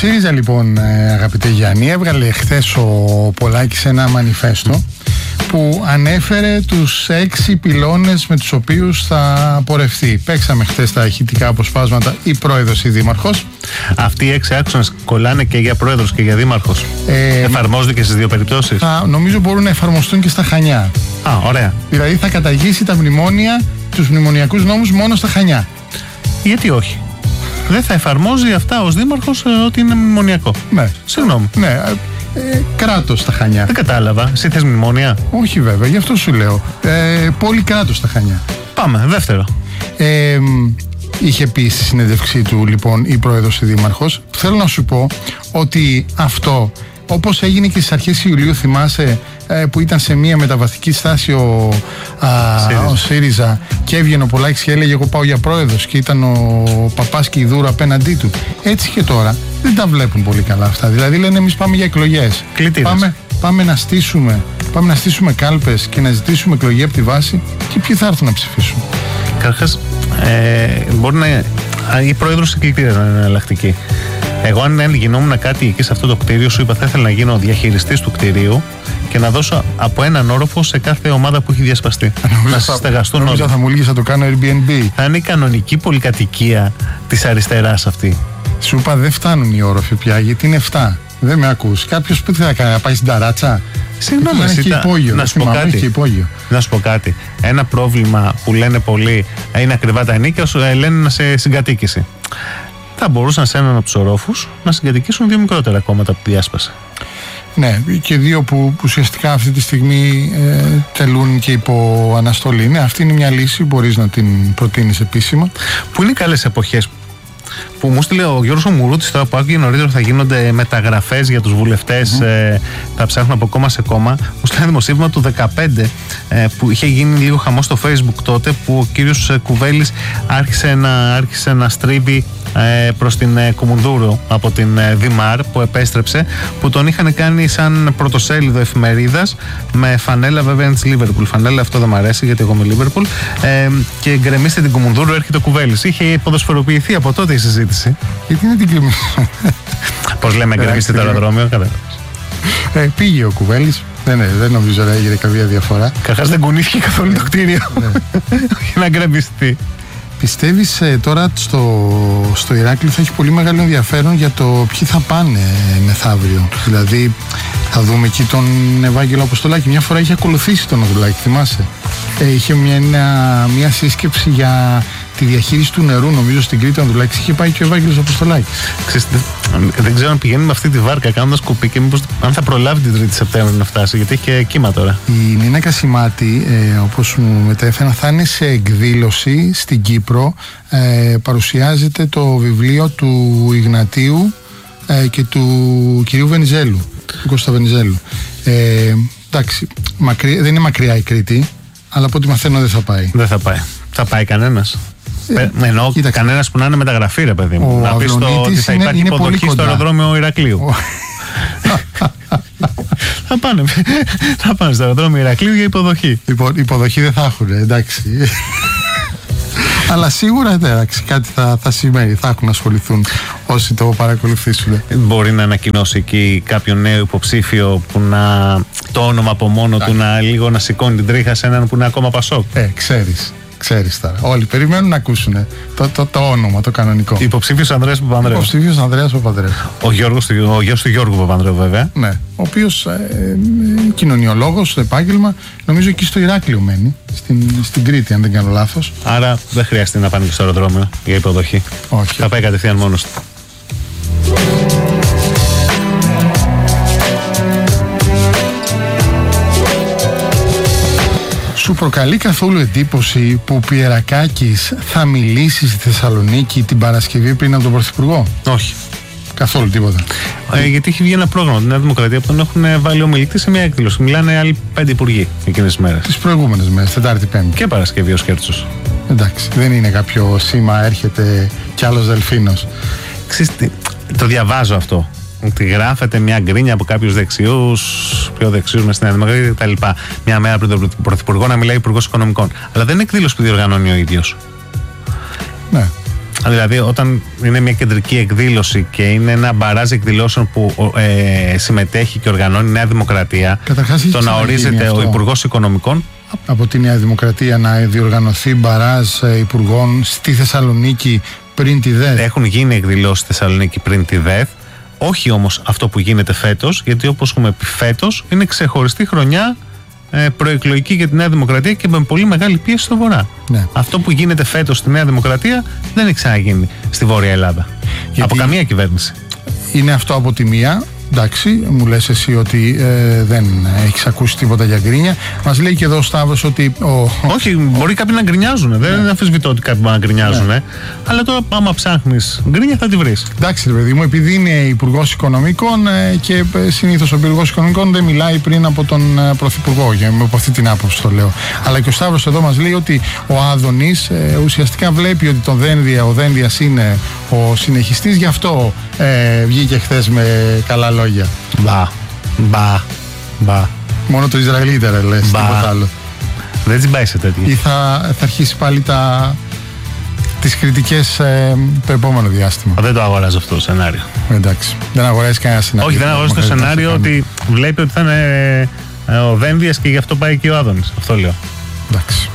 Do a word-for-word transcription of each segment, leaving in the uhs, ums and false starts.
ΣΥΡΙΖΑ λοιπόν, αγαπητέ Γιάννη, έβγαλε χθες ο Πολάκης ένα μανιφέστο που ανέφερε τους έξι πυλώνες με τους οποίους θα πορευτεί. Παίξαμε χθες τα ηχητικά αποσπάσματα, ή πρόεδρος ή δήμαρχος. Αυτοί οι έξι άξονες κολλάνε και για πρόεδρος και για δήμαρχος. Ε, Εφαρμόζονται και στις δύο περιπτώσεις. Θα, νομίζω μπορούν να εφαρμοστούν και στα Χανιά. Α, ωραία. Δηλαδή θα καταργήσει τα μνημόνια, τους μνημονιακούς νόμους μόνο στα Χανιά. Γιατί όχι? Δεν θα εφαρμόζει αυτά ως δήμαρχος ε, ότι είναι μνημονιακό. Ναι. Συγγνώμη. Ναι. Ε, κράτος στα Χανιά. Δεν κατάλαβα. Εσύ θες μνημόνια? Όχι βέβαια, γι' αυτό σου λέω. Ε, πόλη κράτος στα Χανιά. Πάμε, δεύτερο. Ε, είχε πει στη συνέντευξή του λοιπόν η πρόεδρος ή δήμαρχος. Θέλω να σου πω ότι αυτό, όπως έγινε και στις αρχές Ιουλίου, θυμάσαι, ε, που ήταν σε μια μεταβατική στάση ο, α, ΣΥΡΙΖΑ. ο ΣΥΡΙΖΑ και έβγαινε ο Πολάκης και έλεγε εγώ πάω για πρόεδρος και ήταν ο Παπάς και η Δούρα απέναντί του. Έτσι και τώρα δεν τα βλέπουν πολύ καλά αυτά. Δηλαδή λένε εμείς πάμε για εκλογές. Πάμε, πάμε, να στήσουμε, πάμε να στήσουμε κάλπες και να ζητήσουμε εκλογή από τη βάση και ποιοι θα έρθουν να ψηφίσουν. Καταρχάς, ε, μπορεί να είναι η πρόεδρος εκλεκτήρας να είναι εναλλακτική. Εγώ, αν γινόμουν κάτι εκεί σε αυτό το κτίριο, σου είπα θα ήθελα να γίνω διαχειριστής του κτιρίου και να δώσω από έναν όροφο σε κάθε ομάδα που έχει διασπαστεί. Να στεγαστούν όλοι. Νομίζω θα μου λύγεις να το κάνω Airbnb. Θα είναι η κανονική πολυκατοικία της αριστεράς αυτή. Σου είπα δεν φτάνουν οι όροφοι πια, γιατί είναι εφτά. Δεν με ακούς. Κάποιος που θα κάνει, να πάει στην ταράτσα. Συγγνώμη, εσύ τα... υπόγειο, να, σου πω κάτι. να σου πω κάτι. Ένα πρόβλημα που λένε πολλοί είναι ακριβά τα ενίκια, λένε να σε συγκατοίκηση. Θα μπορούσαν σε έναν από τους ορόφους να συγκατοικήσουν δύο μικρότερα κόμματα που διάσπασε. Ναι, και δύο που ουσιαστικά αυτή τη στιγμή ε, τελούν και υπό αναστολή. Ναι, αυτή είναι μια λύση, μπορείς να την προτείνεις επίσημα. Που είναι καλές εποχές. Που μου στείλε ο Γιώργος ο Μουρούτης τώρα που άκουγε νωρίτερα θα γίνονται μεταγραφές για τους βουλευτές, mm-hmm. ε, θα ψάχνουν από κόμμα σε κόμμα. Μου στείλε ένα δημοσίευμα του δεκαπέντε ε, που είχε γίνει λίγο χαμό στο Facebook τότε, που ο κύριος Κουβέλης άρχισε να, άρχισε να στρίβει ε, προς την ε, Κουμουνδούρου από την ε, Δημάρ που επέστρεψε, που τον είχαν κάνει σαν πρωτοσέλιδο εφημερίδας με φανέλα, βέβαια είναι της Λίβερπουλ φανέλα, αυτό δεν μου αρέσει γιατί εγώ είμαι Λίβερπουλ, ε, και γκρεμίστε την Κουμουνδούρου, έρχεται ο Κουβέλης. Είχε ποδοσφαιροποιηθεί από τότε η συζήτηση. Γιατί είναι την κλίμακα. Πώς λέμε, γκρεμίστε το αεροδρόμιο, κατάλαβες. Ε, πήγε ο Κουβέλης. Δεν, ναι, δεν νομίζω να έγινε καμία διαφορά. Καταρχάς δεν κουνήθηκε καθόλου το κτίριο. Για να γκρεμιστεί. Πιστεύεις ε, τώρα στο, στο Ηράκλειο θα έχει πολύ μεγάλο ενδιαφέρον για το ποιοι θα πάνε μεθαύριο? Δηλαδή θα δούμε εκεί τον Ευάγγελο Αποστολάκη. Μια φορά είχε ακολουθήσει τον Οδουλάκη, θυμάσαι. Ε, είχε μια, μια, μια σύσκεψη για τη διαχείριση του νερού, νομίζω στην Κρήτη. Ο Οδουλάκης είχε πάει και ο Ευάγγελος Αποστολάκης. Ξέρετε, δεν ξέρω αν πηγαίνει με αυτή τη βάρκα κάνοντας κουπί και μήπως αν θα προλάβει την Τρίτη Σεπτέμβρη να φτάσει, γιατί έχει και κύμα τώρα. Η Νίνα Κασιμάτη, ε, όπως μου μετέφεραν, θα είναι σε εκδήλωση στην Κύπρο. Ε, παρουσιάζεται το βιβλίο του Ιγνατίου ε, και του κυρίου Βενιζέλου, του Κώστα Βενιζέλου. Ε, εντάξει, μακριά, δεν είναι μακριά η Κρήτη, αλλά από ό,τι μαθαίνω δεν θα πάει. Δεν θα πάει. Θα πάει κανένας. Ε, Εννοώ κανένας που να είναι μεταγραφή, ρε παιδί μου. Ο να πεις το ότι θα υπάρχει είναι, είναι υποδοχή στο αεροδρόμιο Ηρακλείου. θα, πάνε, θα πάνε στο αεροδρόμιο Ηρακλείου για υποδοχή. Λοιπόν, υποδοχή δεν θα έχουν, εντάξει. Αλλά σίγουρα εντάξει, κάτι θα, θα σημαίνει, θα έχουν να ασχοληθούν όσοι το παρακολουθήσουν. Μπορεί να ανακοινώσει εκεί κάποιο νέο υποψήφιο που να το όνομα από μόνο εντάξει. του να λίγο να σηκώνει την τρίχα σε έναν που είναι ακόμα Πασόκ. Ε, ξέρεις. Ξέρεις τώρα. Όλοι περιμένουν να ακούσουν το, το, το όνομα, το κανονικό. Υποψήφιος Ανδρέας Παπανδρέου. Υποψήφιος Ανδρέας Παπανδρέου. Ο, Γιώργος, ο γιος του Γιώργου Παπανδρέου, βέβαια. Ναι. Ο οποίος ε, ε, κοινωνιολόγος στο επάγγελμα, νομίζω εκεί στο Ηράκλειο μένει. Στην, στην Κρήτη, αν δεν κάνω λάθος. Άρα δεν χρειάζεται να πάνε και στο αεροδρόμιο για υποδοχή. Όχι. Θα πάει κατευθείαν μόνος του. Σου προκαλεί καθόλου εντύπωση που ο Πιερακάκης θα μιλήσει στη Θεσσαλονίκη την Παρασκευή πριν από τον Πρωθυπουργό? Όχι. Καθόλου τίποτα. Ε, γιατί έχει βγει ένα πρόγραμμα τη Νέα Δημοκρατία που τον έχουν βάλει ομιλητή σε μια έκδηλωση. Μιλάνε άλλοι πέντε υπουργοί εκείνες τις μέρες. Τις προηγούμενες μέρες, Τετάρτη, Πέμπτη. Και Παρασκευή ο Σκέρτσος. Εντάξει, δεν είναι κάποιο σήμα, έρχεται κι άλλος δελφίνος. Ξέρετε, το διαβάζω αυτό. Ότι γράφεται μια γκρίνια από κάποιους δεξιούς, πιο δεξιούς με στην Νέα Δημοκρατία κτλ. Μια μέρα πριν τον Πρωθυπουργό να μιλάει Υπουργός Οικονομικών. Αλλά δεν είναι εκδήλωση που διοργανώνει ο ίδιος. Ναι. Δηλαδή, όταν είναι μια κεντρική εκδήλωση και είναι ένα μπαράζ εκδηλώσεων που ε, συμμετέχει και οργανώνει η Νέα Δημοκρατία, το να ορίζεται ο Υπουργός Οικονομικών. Από τη Νέα Δημοκρατία να διοργανωθεί μπαράζ υπουργών στη Θεσσαλονίκη πριν τη ΔΕΘ. Έχουν γίνει εκδηλώσεις στη Θεσσαλονίκη πριν τη ΔΕΘ. Όχι όμως αυτό που γίνεται φέτος, γιατί όπως έχουμε πει φέτος είναι ξεχωριστή χρονιά ε, προεκλογική για τη Νέα Δημοκρατία και με πολύ μεγάλη πίεση στο Βορρά. Ναι. Αυτό που γίνεται φέτος στη Νέα Δημοκρατία δεν έχει ξαναγίνει στη Βόρεια Ελλάδα. Γιατί από καμία κυβέρνηση. Είναι αυτό από τη μία. Εντάξει, μου λες εσύ ότι ε, δεν έχεις ακούσει τίποτα για γκρίνια. Μας λέει και εδώ ο Σταύρος ότι. Ο... Όχι, μπορεί κάποιοι να γκρινιάζουν. Ναι. Δεν αμφισβητώ ότι κάποιοι να γκρινιάζουν. Ναι. Αλλά τώρα, άμα ψάχνεις γκρίνια, θα τη βρεις. Εντάξει, ρε παιδί μου, επειδή είναι υπουργός Οικονομικών ε, και ε, συνήθως ο υπουργός Οικονομικών δεν μιλάει πριν από τον ε, πρωθυπουργό. Για, από αυτή την άποψη το λέω. Αλλά και ο Σταύρος εδώ μας λέει ότι ο Άδωνης ε, ουσιαστικά βλέπει ότι τον Δένδια, ο Δένδιας είναι ο συνεχιστής, γι' αυτό ε, βγήκε χθες με καλά λόγια. Μπα, μπα, μπα. Μόνο το Ισραηλίτερα λες, τίποτα άλλο. Δεν τσιμπάει σε τέτοια. Ή θα, θα αρχίσει πάλι τα, τις κριτικές ε, το επόμενο διάστημα. Δεν το αγοράζω αυτό το σενάριο. Εντάξει, δεν αγοράζει κανένα σενάριο. Όχι, δεν αγοράζει το σενάριο ότι βλέπει ότι θα είναι ε, ο Δένδιας και γι' αυτό πάει και ο Άδωνης. Αυτό λέω. Εντάξει.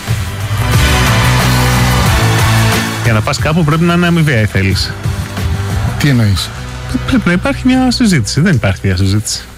Για να πας κάπου πρέπει να είναι αμοιβαία η θέληση. Τι εννοείς? Πρέπει να υπάρχει μια συζήτηση. Δεν υπάρχει μια συζήτηση.